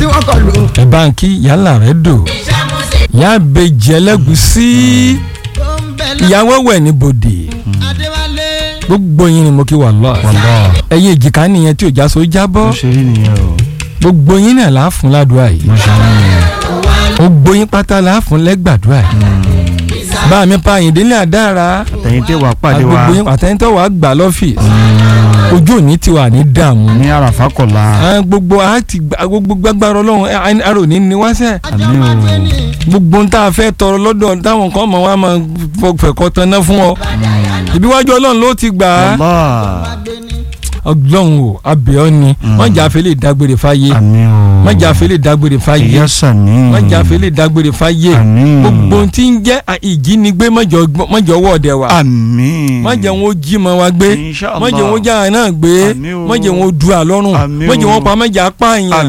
tí wọ́n kọ lù. ẹ bá ń kí yálà rẹ dò yá bèjì ẹlẹ́gùsí ìyàwó wẹ̀ ní bòde gbogbo yín ni mo kí wàlláhì ẹ̀yin èjìká nìyẹn tí òjá so jábọ́ gbogbo yín náà là á fún ládùúrà yìí gbogbo yín pátá là á fún lẹ́gbàdúrà yìí bá mi pa àyìndé ní àdára àtẹ̀yìntẹ́ wàá pàdé wa àtẹ̀yìntẹ́ wàá gbà lọ́fíìsì ojú òní ti wà ní dààmú ní àràfà kọ̀la gbogbo gbàgbára ọlọ́run arò ní ní wáṣẹ́ gbogbo ń tá a fẹ́ tọrọ lọ́dọ̀ táwọn kan mọ̀ wá máa fẹ̀kọ́ tanná fún ọ ibi wájú ọlọ́run ló ti gbà á ọlọ́run o abẹ́ọ́ ni wọ́n jà fẹ́ lè dágbére fáyé wọ́n jà fẹ́ lè dágbére fáyé wọ́n jà fẹ́ lè dágbére fáyé gbogbo tí ń jẹ́ ìjínigbé mọ́jọ wọ́ọ̀dẹ̀ wa mọ́jọ wọn ó jí mọ́ wa gbé mọ́jọ wọn ó já náà gbé mọ́jọ wọn ó du àlọ́run mọ́jọ wọn pa mọ́jọ apáyàn.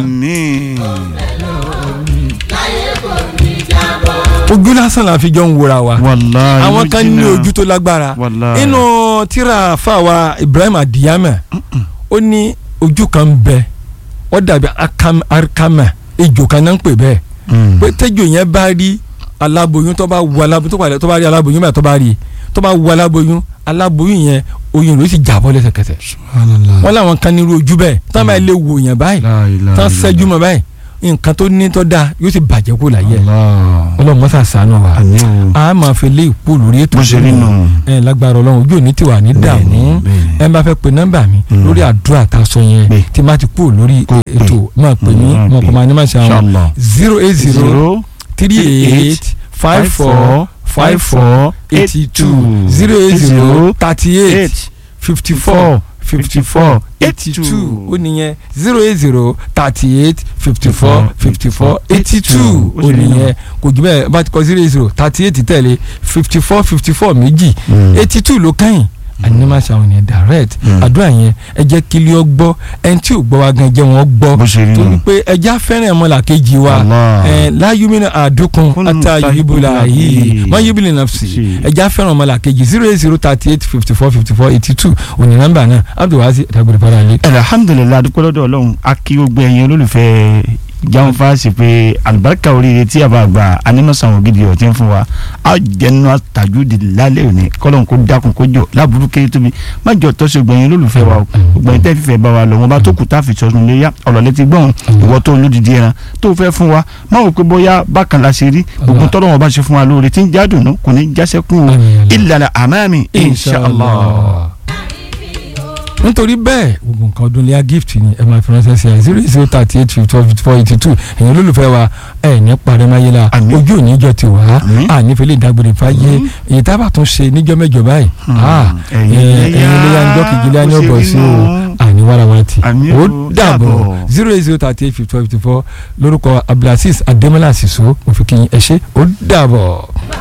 ojú lásán la fi jọ ń wòra wa àwọn kan ní ojú tó lágbára inú tíra fáwa Ibrahim Adiyama ó ní ojú kan bẹ ó dàbí arkama ejò kan náà ń pè bẹ́ẹ̀ pé tẹ́jọ́ yẹn bá rí aláboyún tó bá wu aláboyún tó bá rí aláboyún báyìí tó bá wu aláboyún yẹn oyún ló sì jábọ́ lẹ́sẹ̀kẹsẹ̀ wọ́n láwọn kan ní irú ojú bẹ́ẹ̀ tán báyìí lè wò yẹn báyìí tán ṣẹ́jú mọ́ báyìí nǹkan tó ní tó dáa yóò sì bàjẹ́ kó láyé ọlọ́run mọ́sá sànù wa a máa fi lé ìpò lórí ètò ẹ lágbára ọlọ́run ojú òní ti wà ní dààmú ẹ bá fẹ́ pe nọ́mbà mi lórí àdúrà tá a sọ yẹn tí má ti kú lórí ètò máa pè mí mo kò máa ní máa ṣe àwọn 08038545482 08038545482 ó nìyẹn 08038545482 ó nìyẹn kò jù bẹ́ẹ̀ bá ti kọ 08038 tẹ̀lé 5454 méjì 82 ló kẹ́yìn àní máa ṣàwọn yẹn direct àdúrà yẹn ẹ jẹ́ kí ló gbọ́ ẹni tí ò gbọ́ wa gan jẹ́ wọn gbọ́ torí pé ẹja fẹ́ràn ọmọlàkejì wa láyúmínà àdókun àtàyùbùlà yìí wọ́n yíbìlì nàfsì ẹja fẹ́ràn ọmọlàkejì 08038545482 òní nọ́mbà náà abdulwazi ẹ̀dàgbèrè paralẹ́. alhamdulilayi adúpẹ́ lọ́dọ̀ ọlọ́run akí gbogbo ẹ̀yin olólùfẹ́ jáwọn fáṣí pé àlùbáríkà oríire tí a bá gba anínọ́sàn ògidì ọ̀tí ń fún wa á jẹnu àtàjúdì lálẹ́ òní kọ́lọ́n kó dákun kó jọ láburú kéré tóbi má jọ tọ́sí gbẹ̀yìn olólùfẹ́ wa gbẹ̀yìn tẹ́ fífẹ́ bá wa lọ wọn bá tó kù tá a fi sọ́sùn léyà ọ̀rọ̀ létí gbọ́n ìwọ tó olódìdí ẹran tó fẹ́ fún wa má wò pé bóyá bákan la ṣe rí gbogbo tọ́lọ́ wọn bá ṣe fún wa lóore tí ń jádùn kò ní jásẹ́kùn ìlànà àmàmì inshallah. nítorí bẹ́ẹ̀ gbogbo nǹkan ọdún lẹ́yà gift ni ẹ máa fi ránṣẹ́ sí ẹ 08038545482 ẹ̀yin olólùfẹ́ wa ẹ̀ ní parẹ́máyé la ojú òní jọ ti wá ànífẹ́ lè dágbére fáyé èyí tá a bá tún ṣe níjọ́ mẹ́jọ báyìí ẹ̀yin lẹ́yà ńjọ́ kejì lẹ́yà ní ọ̀bọ̀ sí o àní wàràwàrà tì ó dàbọ̀ 080385454 lórúkọ Abdulaziz Adémọ́lá Àṣìṣó òfin kìí ẹ ṣé ó dàbọ̀.